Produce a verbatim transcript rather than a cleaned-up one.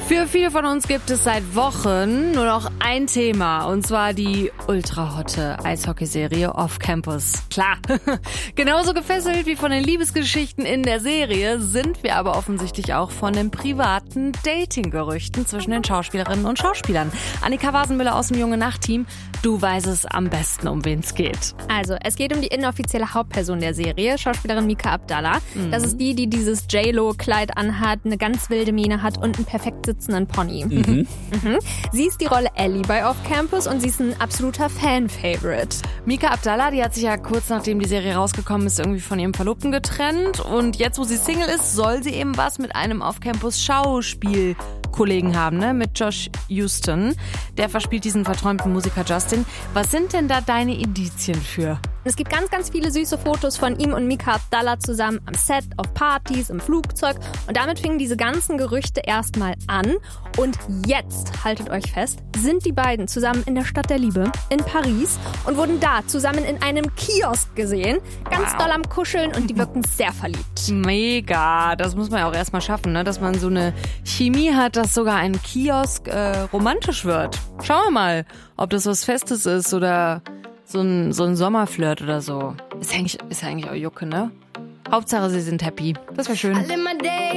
Für viele von uns gibt es seit Wochen nur noch ein Thema, und zwar die ultra-hotte Eishockeyserie Off Campus. Klar, genauso gefesselt wie von den Liebesgeschichten in der Serie sind wir aber offensichtlich auch von den privaten Dating-Gerüchten zwischen den Schauspielerinnen und Schauspielern. Annika Wasenmüller aus dem Junge Nacht-Team, du weißt es am besten, um wen es geht. Also, es geht um die inoffizielle Hauptperson der Serie, Schauspielerin Mika Abdallah. Mhm. Das ist die, die dieses J-Lo-Kleid anhat, eine ganz wilde Mähne hat und einen perfekt sitzenden Pony. Mhm. Mhm. Sie ist die Rolle Ellie bei Off Campus und sie ist ein absoluter Fan-Favorite. Mika Abdallah, die hat sich ja kurz nachdem die Serie rausgekommen ist, irgendwie von ihrem Verlobten getrennt. Und jetzt, wo sie Single ist, soll sie eben was mit einem Off Campus Schauspielkollegen haben, ne? Mit Josh Houston. Der verspielt diesen verträumten Musiker Justin. Was sind denn da deine Indizien für? Es gibt ganz, ganz viele süße Fotos von ihm und Mika Abdallah zusammen am Set, auf Partys, im Flugzeug. Und damit fingen diese ganzen Gerüchte erstmal an. Und jetzt, haltet euch fest, sind die beiden zusammen in der Stadt der Liebe in Paris und wurden da zusammen in einem Kiosk gesehen. Ganz wow. doll am Kuscheln und die wirken sehr verliebt. Mega, das muss man ja auch erstmal schaffen, ne? Dass man so eine Chemie hat, dass sogar ein Kiosk äh, romantisch wird. Schauen wir mal, ob das was Festes ist oder so ein, so ein Sommerflirt oder so. Ist eigentlich, ist eigentlich auch Jucke, ne? Hauptsache, sie sind happy. Das wäre schön.